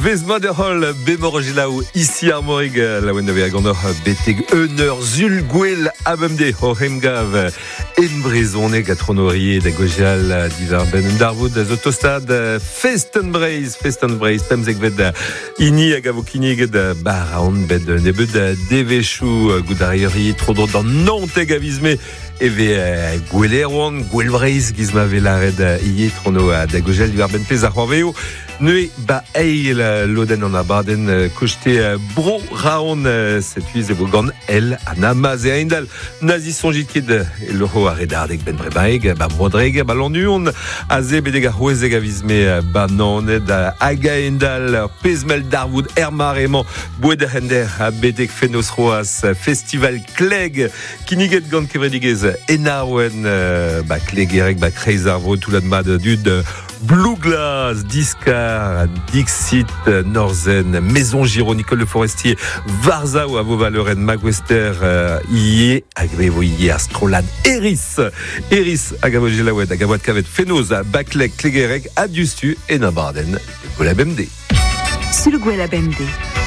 Vezma de Hall, Bemorgilaou, ici à Morig, la Wendave Agondor, Beteg, Euner, Zulguel, Abemde, Horemgav, Enbrezone, Gatronorie, Dagojal, Diverben, Darwood, Zotostad, Festenbreis, Pemzegved, Ini, Agavokinig, Baraon, Bed, Nebud, Devechou, Goudarieri, Trodro, dans Nantes, Gavizme, Eve Goueleron, Gouelbreis, Gizma Velared, Iye, Trono, Dagojal, Diverben, Pezarroveo, Nui, Ba, Eil, Loden, en Abaden, Kochte, Bro, Raon, cette huise, Vogan, El, Anamaz, et Aindal, Nazi, Sonjikid, et Loro, Aredardek, Ben Brebaeg, Ba, Brodreg, Ba, Landuon, Aze, Bedega, Hoeze, Gavizme, Ba, Naned, Aga, Endal, Pezmel, Darwood, Ermar, Eman, Boueda, Hender, Bedek, Fenos, Roas, Festival, Clegg, Kiniget, Gant, Kevredigez, Enawen, Ba, Clegg, Erek, Ba, Kreisarvo, Touladmad, Dud, Blue Glass, Discar, Dixit, Norzen, Maison Giraud, Nicole Le Forestier, Varza ou Avovaloren, Magwester, Iye, Agrevo, Iye, Astrolad, Eris, Agavogilawed, Agavot Kavet, Fenosa, Baklek, Klegerek, Adiustu, et Nabarden, Goulabemde. Sur le Goulabemde.